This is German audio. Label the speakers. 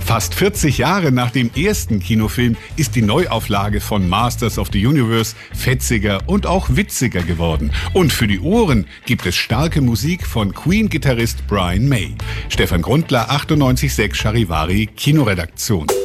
Speaker 1: Fast 40 Jahre nach dem ersten Kinofilm ist die Neuauflage von Masters of the Universe fetziger und auch witziger geworden. Und für die Ohren gibt es starke Musik von Queen-Gitarrist Brian May. Stefan Grundler, 98.6 Charivari, Kinoredaktion.